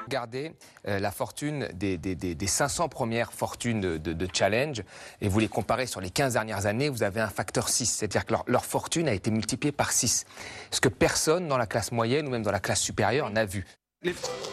Regardez la fortune des 500 premières fortunes de Challenge et vous les comparez sur les 15 dernières années, vous avez un facteur 6. C'est-à-dire que leur fortune a été multipliée par 6. Ce que personne dans la classe moyenne ou même dans la classe supérieure n'a vu.